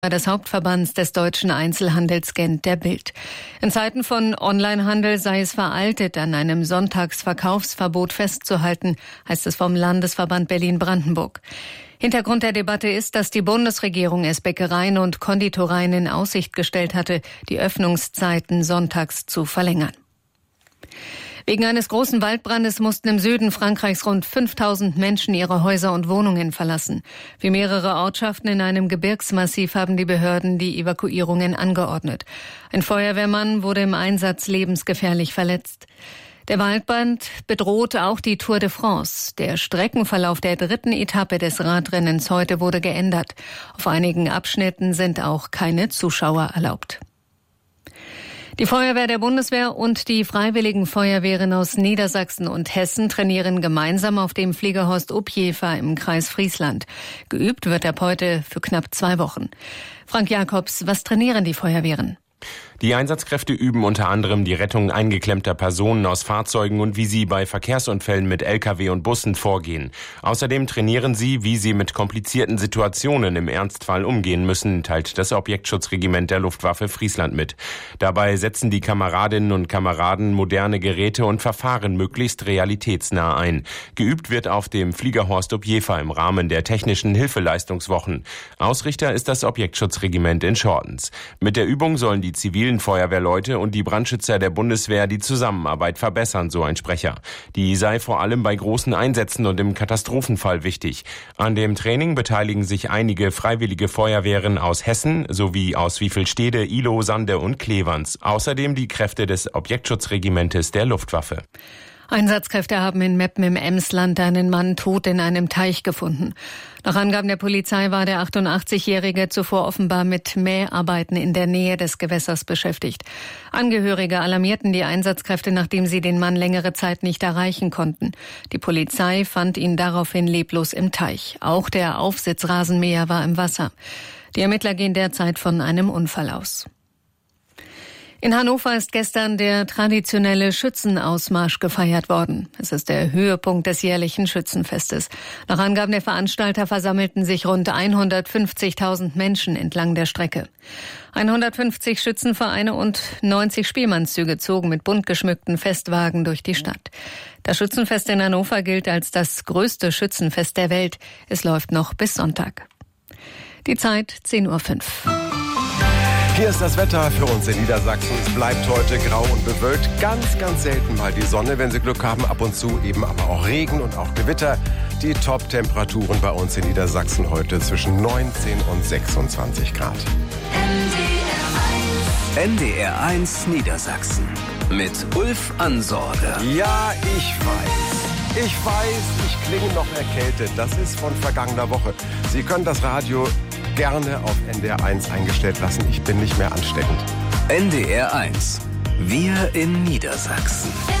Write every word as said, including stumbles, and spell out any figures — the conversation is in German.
des Hauptverbands des deutschen Einzelhandels Gent der Bild. In Zeiten von Onlinehandel sei es veraltet, an einem Sonntagsverkaufsverbot festzuhalten, heißt es vom Landesverband Berlin-Brandenburg. Hintergrund der Debatte ist, dass die Bundesregierung es Bäckereien und Konditoreien in Aussicht gestellt hatte, die Öffnungszeiten sonntags zu verlängern. Wegen eines großen Waldbrandes mussten im Süden Frankreichs rund fünftausend Menschen ihre Häuser und Wohnungen verlassen. Für mehrere Ortschaften in einem Gebirgsmassiv haben die Behörden die Evakuierungen angeordnet. Ein Feuerwehrmann wurde im Einsatz lebensgefährlich verletzt. Der Waldbrand bedroht auch die Tour de France. Der Streckenverlauf der dritten Etappe des Radrennens heute wurde geändert. Auf einigen Abschnitten sind auch keine Zuschauer erlaubt. Die Feuerwehr der Bundeswehr und die Freiwilligen Feuerwehren aus Niedersachsen und Hessen trainieren gemeinsam auf dem Fliegerhorst Upjefer im Kreis Friesland. Geübt wird ab heute für knapp zwei Wochen. Frank Jakobs, was trainieren die Feuerwehren? Die Einsatzkräfte üben unter anderem die Rettung eingeklemmter Personen aus Fahrzeugen und wie sie bei Verkehrsunfällen mit L K W und Bussen vorgehen. Außerdem trainieren sie, wie sie mit komplizierten Situationen im Ernstfall umgehen müssen, teilt das Objektschutzregiment der Luftwaffe Friesland mit. Dabei setzen die Kameradinnen und Kameraden moderne Geräte und Verfahren möglichst realitätsnah ein. Geübt wird auf dem Fliegerhorst Upjefer im Rahmen der technischen Hilfeleistungswochen. Ausrichter ist das Objektschutzregiment in Schortens. Mit der Übung sollen die zivilen Feuerwehrleute und die Brandschützer der Bundeswehr die Zusammenarbeit verbessern, so ein Sprecher. Die sei vor allem bei großen Einsätzen und im Katastrophenfall wichtig. An dem Training beteiligen sich einige freiwillige Feuerwehren aus Hessen sowie aus Wiefelstede, Ihlow, Sande und Klevans. Außerdem die Kräfte des Objektschutzregimentes der Luftwaffe. Einsatzkräfte haben in Meppen im Emsland einen Mann tot in einem Teich gefunden. Nach Angaben der Polizei war der achtundachtzigjährige zuvor offenbar mit Mäharbeiten in der Nähe des Gewässers beschäftigt. Angehörige alarmierten die Einsatzkräfte, nachdem sie den Mann längere Zeit nicht erreichen konnten. Die Polizei fand ihn daraufhin leblos im Teich. Auch der Aufsitzrasenmäher war im Wasser. Die Ermittler gehen derzeit von einem Unfall aus. In Hannover ist gestern der traditionelle Schützenausmarsch gefeiert worden. Es ist der Höhepunkt des jährlichen Schützenfestes. Nach Angaben der Veranstalter versammelten sich rund hundertfünfzigtausend Menschen entlang der Strecke. hundertfünfzig Schützenvereine und neunzig Spielmannszüge zogen mit bunt geschmückten Festwagen durch die Stadt. Das Schützenfest in Hannover gilt als das größte Schützenfest der Welt. Es läuft noch bis Sonntag. Die Zeit zehn Uhr fünf. Hier ist das Wetter für uns in Niedersachsen. Es bleibt heute grau und bewölkt. Ganz, ganz selten mal die Sonne, wenn Sie Glück haben. Ab und zu eben aber auch Regen und auch Gewitter. Die Top-Temperaturen bei uns in Niedersachsen heute zwischen neunzehn und sechsundzwanzig Grad. N D R eins Niedersachsen mit Ulf Ansorge. Ja, ich weiß. Ich weiß, ich klinge noch erkältet. Das ist von vergangener Woche. Sie können das Radio gerne auf N D R eins eingestellt lassen. Ich bin nicht mehr ansteckend. N D R eins. Wir in Niedersachsen.